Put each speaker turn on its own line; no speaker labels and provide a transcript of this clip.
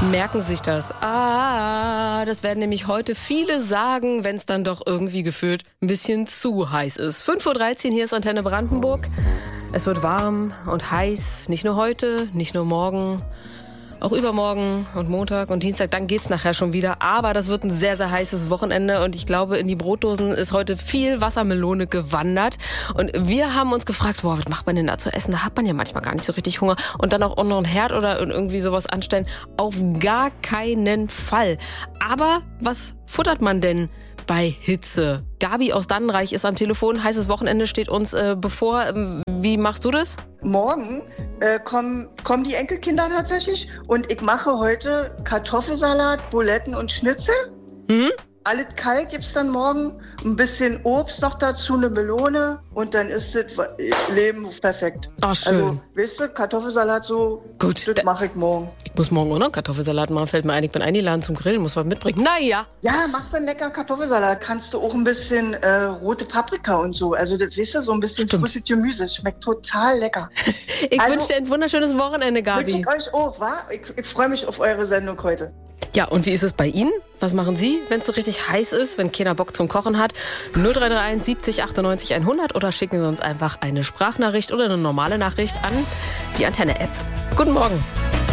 Merken Sie sich das. Das werden nämlich heute viele sagen, wenn es dann doch irgendwie gefühlt ein bisschen zu heiß ist. 5:13 Uhr, hier ist Antenne Brandenburg. Es wird warm und heiß, nicht nur heute, nicht nur morgen, auch übermorgen und Montag und Dienstag, dann geht's nachher schon wieder. Aber das wird ein sehr, sehr heißes Wochenende und ich glaube, in die Brotdosen ist heute viel Wassermelone gewandert. Und wir haben uns gefragt, was macht man denn da zu essen? Da hat man ja manchmal gar nicht so richtig Hunger. Und dann auch noch einen Herd oder irgendwie sowas anstellen. Auf gar keinen Fall. Aber was futtert man denn bei Hitze? Gabi aus Dannenreich ist am Telefon. Heißes Wochenende steht uns bevor. Wie machst du das?
Morgen kommen die Enkelkinder tatsächlich und ich mache heute Kartoffelsalat, Buletten und Schnitzel. Alles kalt gibt's dann morgen, ein bisschen Obst noch dazu, eine Melone und dann ist das Leben perfekt.
Ach, schön.
Also, weißt du, Kartoffelsalat so,
gut,
das mache ich morgen.
Ich muss morgen auch noch Kartoffelsalat machen, fällt mir ein. Ich bin eingeladen zum Grillen, muss was mitbringen. Naja.
Ja, machst du einen leckeren Kartoffelsalat, kannst du auch ein bisschen rote Paprika und so. Also das, weißt du, so ein bisschen frisches Gemüse, schmeckt total lecker.
Ich wünsche dir ein wunderschönes Wochenende, Gabi.
Wünsche ich euch auch, wa? Ich freue mich auf eure Sendung heute.
Ja, und wie ist es bei Ihnen? Was machen Sie, wenn es so richtig heiß ist, wenn keiner Bock zum Kochen hat? 0331 70 98 100 oder schicken Sie uns einfach eine Sprachnachricht oder eine normale Nachricht an die Antenne-App. Guten Morgen.